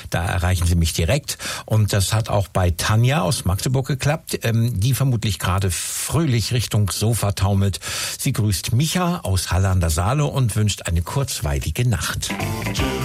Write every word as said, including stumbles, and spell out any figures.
Da erreichen Sie mich direkt. Und das hat auch bei Tanja aus Magdeburg geklappt, ähm, die vermutlich gerade fröhlich Richtung Sofa taumelt. Sie grüßt Micha aus Halle an der Saale und wünscht eine kurzweilige Nacht.